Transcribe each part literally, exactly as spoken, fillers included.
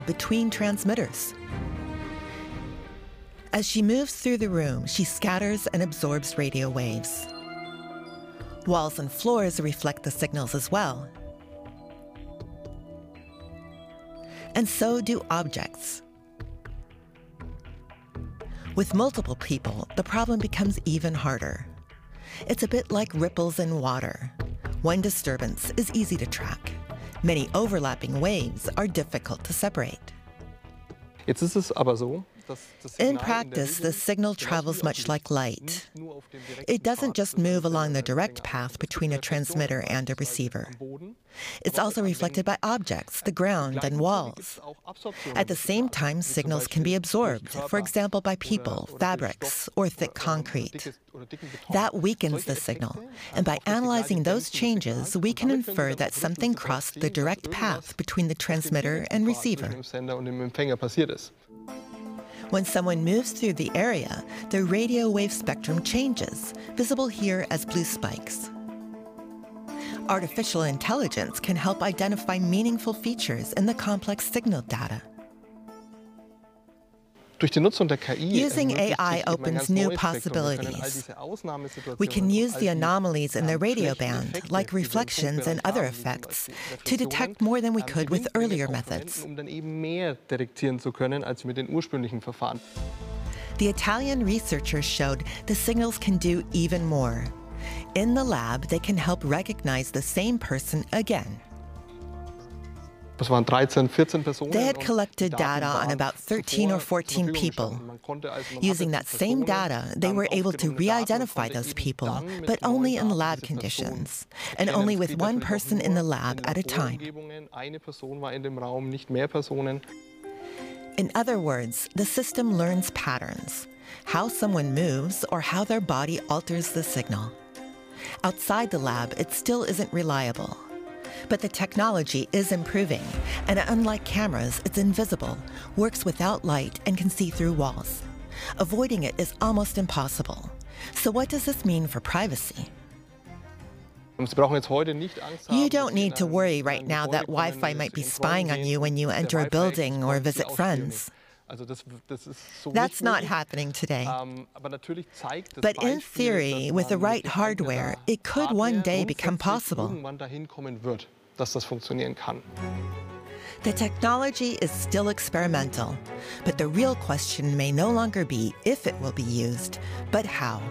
between transmitters. As she moves through the room, she scatters and absorbs radio waves. Walls and floors reflect the signals as well. And so do objects. With multiple people, the problem becomes even harder. It's a bit like ripples in water. One disturbance is easy to track. Many overlapping waves are difficult to separate. Jetzt ist es aber so, In practice, the signal travels much like light. It doesn't just move along the direct path between a transmitter and a receiver. It's also reflected by objects, the ground, and walls. At the same time, signals can be absorbed, for example, by people, fabrics, or thick concrete. That weakens the signal, and by analyzing those changes, we can infer that something crossed the direct path between the transmitter and receiver. When someone moves through the area, the radio wave spectrum changes, visible here as blue spikes. Artificial intelligence can help identify meaningful features in the complex signal data. Using A I opens new possibilities. We can use the anomalies in the radio band, like reflections and other effects, to detect more than we could with earlier methods. The Italian researchers showed the signals can do even more. In the lab, they can help recognize the same person again. They had collected data on about thirteen or fourteen people. Using that same data, they were able to re-identify those people, but only in lab conditions, and only with one person in the lab at a time. In other words, the system learns patterns, how someone moves or how their body alters the signal. Outside the lab, it still isn't reliable. But the technology is improving, and unlike cameras, it's invisible, works without light, and can see through walls. Avoiding it is almost impossible. So what does this mean for privacy? You don't need to worry right now that Wi-Fi might be spying on you when you enter a building or visit friends. That's not happening today. But in theory, with the right hardware, it could one day become possible. The technology is still experimental, but the real question may no longer be if it will be used, but how.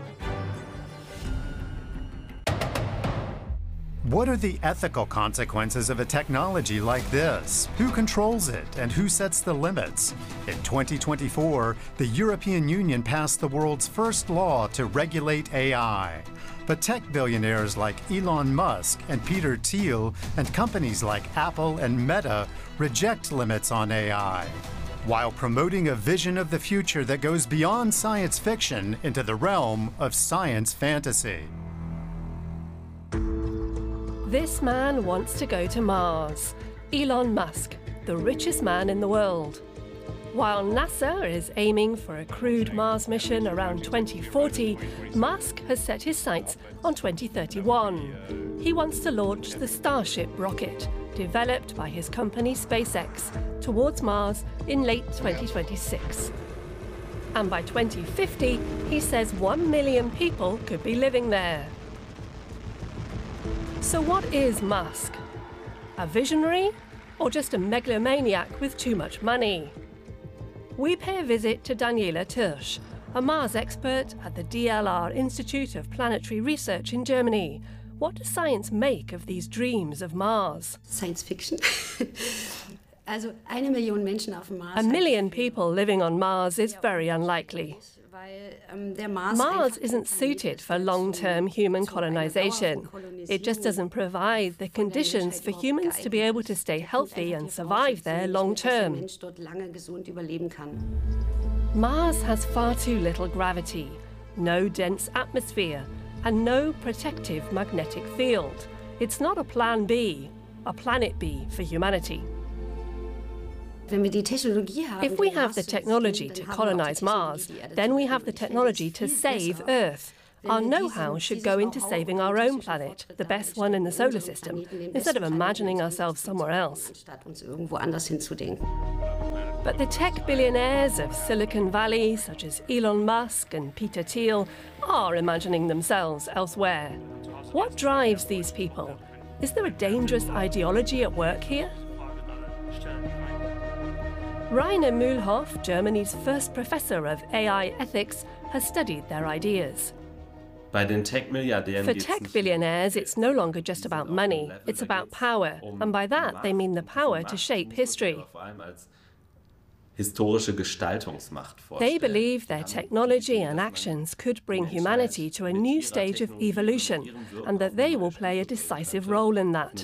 What are the ethical consequences of a technology like this? Who controls it and who sets the limits? In twenty twenty-four, the European Union passed the world's first law to regulate A I. But tech billionaires like Elon Musk and Peter Thiel and companies like Apple and Meta reject limits on A I, while promoting a vision of the future that goes beyond science fiction into the realm of science fantasy. This man wants to go to Mars. Elon Musk, the richest man in the world. While NASA is aiming for a crewed Mars mission around twenty forty, Musk has set his sights on twenty thirty-one. He wants to launch the Starship rocket, developed by his company SpaceX, towards Mars in late twenty twenty-six. And by twenty fifty, he says one million people could be living there. So what is Musk? A visionary, or just a megalomaniac with too much money? We pay a visit to Daniela Tirsch, a Mars expert at the D L R Institute of Planetary Research in Germany. What does science make of these dreams of Mars? Science fiction. Also eine Million Menschen auf dem Mars. A million people living on Mars is very unlikely. Mars isn't suited for long-term human colonization. It just doesn't provide the conditions for humans to be able to stay healthy and survive there long-term. Mars has far too little gravity, no dense atmosphere, and no protective magnetic field. It's not a plan B, a planet B for humanity. If we have the technology to colonize Mars, then we have the technology to save Earth. Our know-how should go into saving our own planet, the best one in the solar system, instead of imagining ourselves somewhere else. But the tech billionaires of Silicon Valley, such as Elon Musk and Peter Thiel, are imagining themselves elsewhere. What drives these people? Is there a dangerous ideology at work here? Rainer Mühlhoff, Germany's first professor of A I ethics, has studied their ideas. For tech billionaires, it's no longer just about money, it's about power, and by that they mean the power to shape history. They believe their technology and actions could bring humanity to a new stage of evolution, and that they will play a decisive role in that.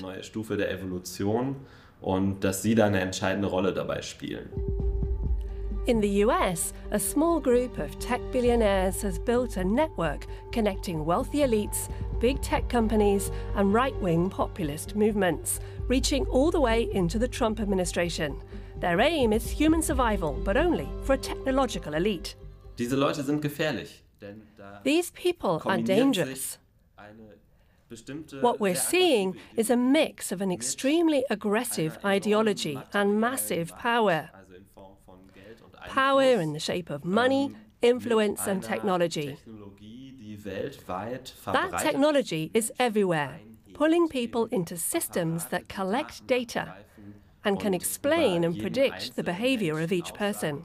In the U S, a small group of tech billionaires has built a network connecting wealthy elites, big tech companies, and right-wing populist movements, reaching all the way into the Trump administration. Their aim is human survival, but only for a technological elite. These people are dangerous. What we're seeing is a mix of an extremely aggressive ideology and massive power. Power in the shape of money, influence, and technology. That technology is everywhere, pulling people into systems that collect data and can explain and predict the behavior of each person.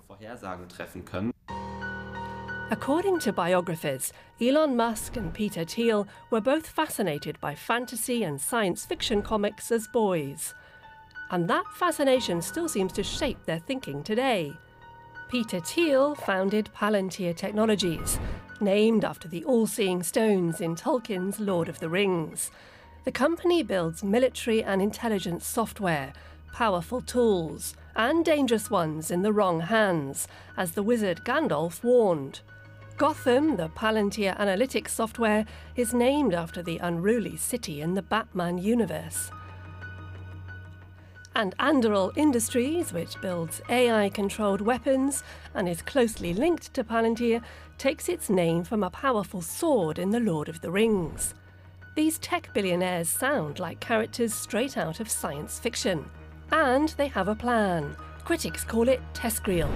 According to biographers, Elon Musk and Peter Thiel were both fascinated by fantasy and science fiction comics as boys. And that fascination still seems to shape their thinking today. Peter Thiel founded Palantir Technologies, named after the all-seeing stones in Tolkien's Lord of the Rings. The company builds military and intelligence software, powerful tools, and dangerous ones in the wrong hands, as the wizard Gandalf warned. Gotham, the Palantir analytics software, is named after the unruly city in the Batman universe. And Anduril Industries, which builds A I-controlled weapons and is closely linked to Palantir, takes its name from a powerful sword in The Lord of the Rings. These tech billionaires sound like characters straight out of science fiction. And they have a plan. Critics call it TESCREAL.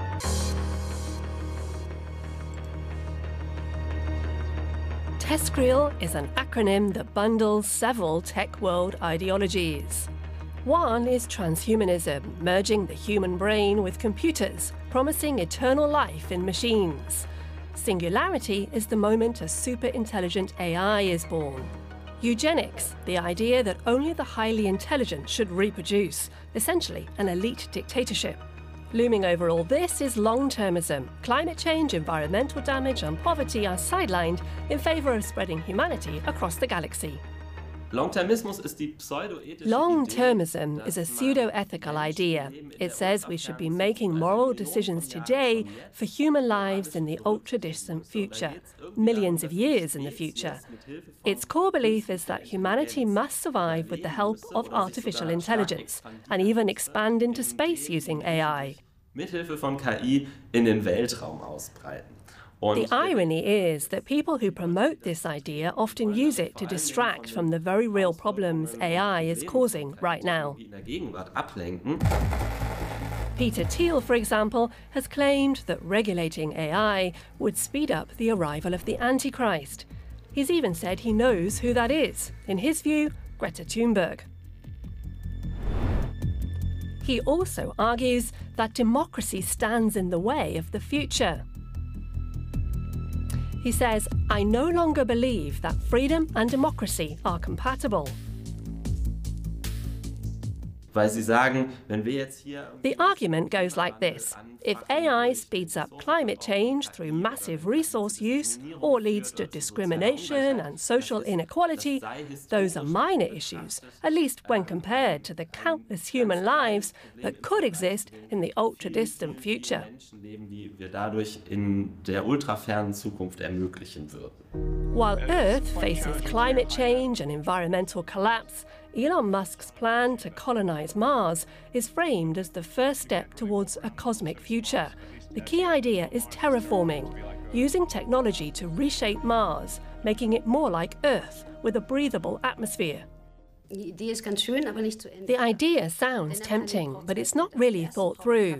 TESCREAL is an acronym that bundles several tech world ideologies. One is transhumanism, merging the human brain with computers, promising eternal life in machines. Singularity is the moment a super-intelligent A I is born. Eugenics, the idea that only the highly intelligent should reproduce, essentially an elite dictatorship. Looming over all this is long-termism. Climate change, environmental damage, and poverty are sidelined in favour of spreading humanity across the galaxy. Long-termism is a pseudo-ethical idea. It says we should be making moral decisions today for human lives in the ultra-distant future, millions of years in the future. Its core belief is that humanity must survive with the help of artificial intelligence, and even expand into space using A I. The irony is that people who promote this idea often use it to distract from the very real problems A I is causing right now. Peter Thiel, for example, has claimed that regulating A I would speed up the arrival of the Antichrist. He's even said he knows who that is. In his view, Greta Thunberg. He also argues that democracy stands in the way of the future. He says, "I no longer believe that freedom and democracy are compatible." The argument goes like this. If A I speeds up climate change through massive resource use or leads to discrimination and social inequality, those are minor issues, at least when compared to the countless human lives that could exist in the ultra-distant future. While Earth faces climate change and environmental collapse, Elon Musk's plan to colonize Mars is framed as the first step towards a cosmic future. The key idea is terraforming, using technology to reshape Mars, making it more like Earth with a breathable atmosphere. The idea sounds tempting, but it's not really thought through.